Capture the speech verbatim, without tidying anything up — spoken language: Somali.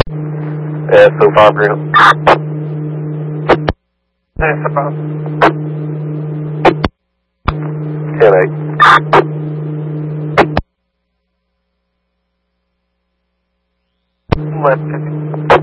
Yeah, so far, Bruno. Nice about. ten eight. Left.